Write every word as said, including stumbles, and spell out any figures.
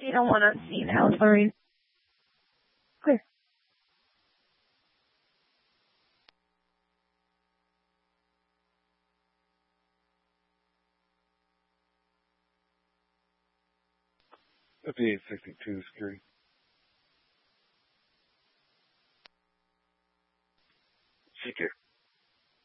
You don't want to see now, Lorraine. Clear. fifty-eight sixty-two, security.